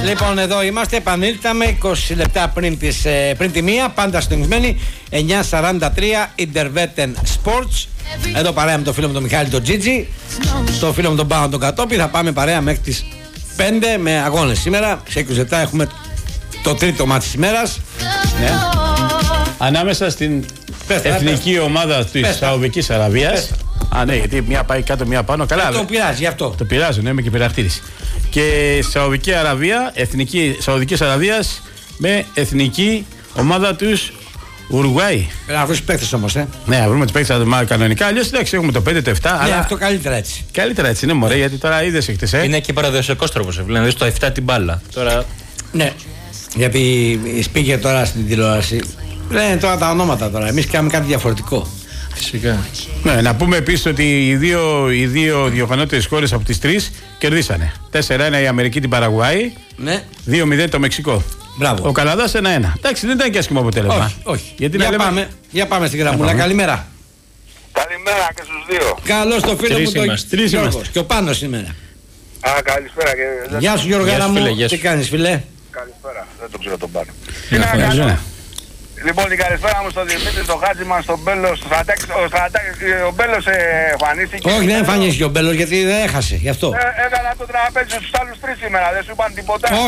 Λοιπόν, εδώ είμαστε, επανήλθαμε 20 λεπτά πριν τη μία, πάντα συντονισμένοι, 9:43, Intervetten Sports. Εδώ παρέα με το φίλο μου τον Μιχάλη τον Τζίτζι, το φίλο μου τον Πάνο τον Κατόπη. Θα πάμε παρέα μέχρι τις 5 με αγώνες σήμερα. Σε 20 λεπτά έχουμε το τρίτο μάτι της ημέρας. Ναι. Ανάμεσα στην εθνική ομάδα της Σαουδικής Αραβίας. Α, ναι, γιατί μία πάει κάτω, μία πάνω. Καλά, το πειράζει γι' αυτό. Το πειράζει, ναι, είμαι και πειραχτήρης. Και Σαουδική Αραβία, εθνική Σαουδικής Αραβίας με εθνική ομάδα τους Ουρουάη. Πρέπει να βρει παίκτες όμως, Ναι, να βρούμε τους παίκτες κανονικά. Αλλιώς εντάξει, έχουμε το 5, το 7. Ναι, αλλά αυτό καλύτερα έτσι. Καλύτερα έτσι, ναι, μωρέ, γιατί τώρα είδες χτες. Είναι και παραδοσιακός τρόπος, δηλαδή στο 7 την μπάλα. Τώρα... Ναι, γιατί πήγε τώρα στην τηλεόραση. Λένε τώρα τα ονόματα τώρα. Εμείς κάνουμε κάτι διαφορετικό. Φυσικά. Ναι, να πούμε επίσης ότι οι δύο διοργανώτερες χώρες από τις τρεις κερδίσανε. 4-1 η Αμερική την Παραγουάη, Ναι. 2-0 το Μεξικό. Μπράβο. Ο Καναδάς 1-1. Εντάξει, δεν ήταν και άσχημο αποτέλεσμα. Όχι. Γιατί για πάμε στην γραμμούλα. Καλημέρα. Καλημέρα και στους δύο. Καλώς το φίλο μου τον Γιώργο. Και ο Πάνος σήμερα. Καλησπέρα. Γεια σου Γιώργαρα μου. Τι κάνεις φίλε? Καλησπέρα. Δεν το ξέρω τον Πάνο. Τι να κάνω. Λοιπόν, την καλησπέρα μου στον Δημήτρη, στον Χάτζημαν, στον Μπέλο, στον Στρατάκη. Ο Μπέλος εμφανίστηκε. Όχι, δεν εμφανίστηκε ο Μπέλος γιατί δεν έχασε, γι' αυτό. Έκανα το τραπέζι στους άλλους τρεις σήμερα, δεν σου είπαν τίποτα.